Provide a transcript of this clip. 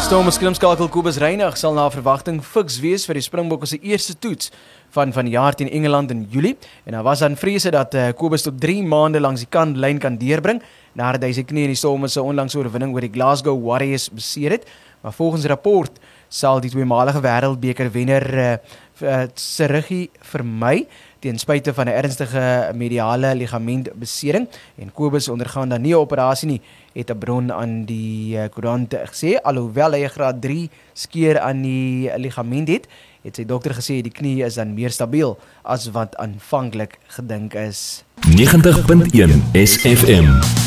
Stormers klimskakel Kobus Reinig sal na verwagting fiks wees vir die Springbokke se eerste toets van die jaar teen Engeland in Julie. En daar was dan vrese dat Kobus tot 3 maande langs die kantlyn kan deurbring, nadat hy sy knie in die Stormers se onlangse oorwinning oor die Glasgow Warriors beseer het. Maar volgens rapport sal die tweemalige wêreldbeker wenner se ruggie vermy ten spyte van 'n ernstige mediale ligamentbesering, en Kobus ondergaan dan nie 'n operasie nie, het 'n bron aan die koerant gesê. Alhoewel hy 'n graad 3 skeer aan die ligament het sy dokter gesê die knie is dan meer stabiel as wat aanvanklik gedink is. 90.1 SFM